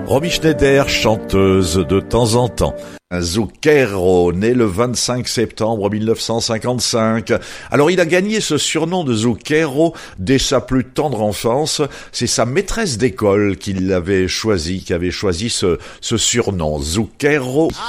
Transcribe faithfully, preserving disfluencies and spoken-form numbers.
Romy Schneider, chanteuse de temps en temps. Zucchero, né le vingt-cinq septembre mille neuf cent cinquante-cinq. Alors il a gagné ce surnom de Zucchero dès sa plus tendre enfance. C'est sa maîtresse d'école qui l'avait choisi, qui avait choisi ce, ce surnom, Zucchero.